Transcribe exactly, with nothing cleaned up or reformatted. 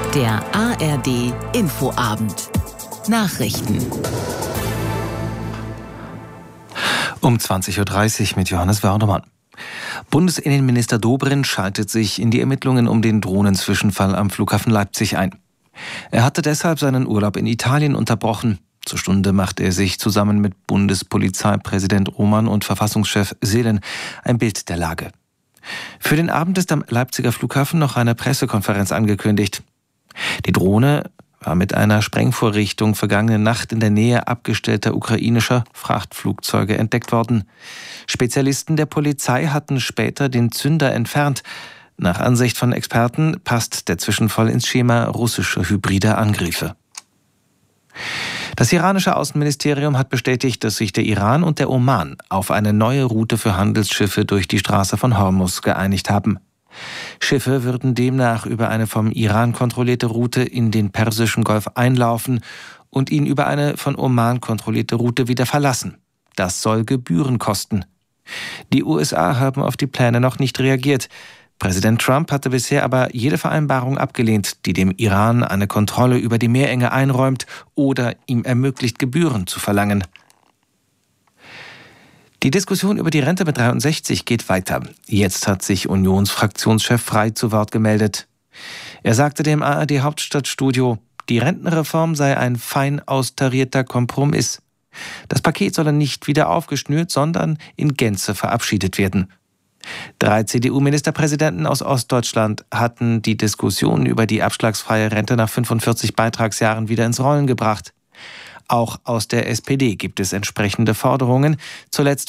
Der A R D Infoabend. Nachrichten. Um zwanzig Uhr dreißig mit Johannes Wördemann. Bundesinnenminister Dobrindt schaltet sich in die Ermittlungen um den Drohnenzwischenfall am Flughafen Leipzig ein. Er hatte deshalb seinen Urlaub in Italien unterbrochen. Zur Stunde macht er sich zusammen mit Bundespolizeipräsident Roman und Verfassungschef Seelen ein Bild der Lage. Für den Abend ist am Leipziger Flughafen noch eine Pressekonferenz angekündigt. Die Drohne war mit einer Sprengvorrichtung vergangene Nacht in der Nähe abgestellter ukrainischer Frachtflugzeuge entdeckt worden. Spezialisten der Polizei hatten später den Zünder entfernt. Nach Ansicht von Experten passt der Zwischenfall ins Schema russischer hybrider Angriffe. Das iranische Außenministerium hat bestätigt, dass sich der Iran und der Oman auf eine neue Route für Handelsschiffe durch die Straße von Hormuz geeinigt haben. Schiffe würden demnach über eine vom Iran kontrollierte Route in den Persischen Golf einlaufen und ihn über eine von Oman kontrollierte Route wieder verlassen. Das soll Gebühren kosten. Die U S A haben auf die Pläne noch nicht reagiert. Präsident Trump hatte bisher aber jede Vereinbarung abgelehnt, die dem Iran eine Kontrolle über die Meerenge einräumt oder ihm ermöglicht, Gebühren zu verlangen. Die Diskussion über die Rente mit dreiundsechzig geht weiter. Jetzt hat sich Unionsfraktionschef Frey zu Wort gemeldet. Er sagte dem A R D Hauptstadtstudio, die Rentenreform sei ein fein austarierter Kompromiss. Das Paket solle nicht wieder aufgeschnürt, sondern in Gänze verabschiedet werden. Drei C D U-Ministerpräsidenten aus Ostdeutschland hatten die Diskussion über die abschlagsfreie Rente nach fünfundvierzig Beitragsjahren wieder ins Rollen gebracht. Auch aus der S P D gibt es entsprechende Forderungen. Zuletzt